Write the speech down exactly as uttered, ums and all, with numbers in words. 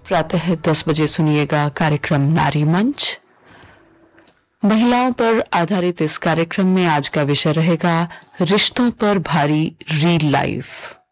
प्रातः दस बजे सुनिएगा कार्यक्रम नारी मंच। महिलाओं पर आधारित इस कार्यक्रम में आज का विषय रहेगा रिश्तों पर भारी रियल लाइफ।